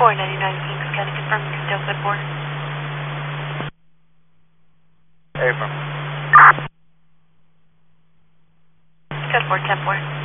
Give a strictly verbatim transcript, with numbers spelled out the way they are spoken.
four ninety-nine Kings County, confirm you're still good for. Affirm. Good for ten four.